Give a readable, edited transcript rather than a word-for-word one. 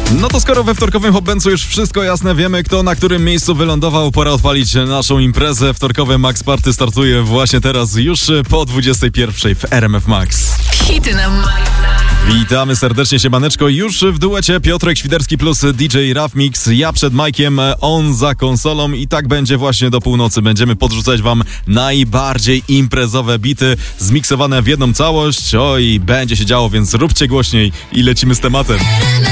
No to skoro we wtorkowym Hopbencu już wszystko jasne, wiemy kto na którym miejscu wylądował, pora odpalić naszą imprezę. Wtorkowe Max Party startuje właśnie teraz, już po 21 w RMF Max. Hity na maksa. Witamy serdecznie, siemaneczko. Już w duecie Piotrek Świderski plus DJ Raf Mix. Ja przed Majkiem, on za konsolą i tak będzie właśnie do północy. Będziemy podrzucać wam najbardziej imprezowe bity zmiksowane w jedną całość. Oj, będzie się działo, więc róbcie głośniej i lecimy z tematem.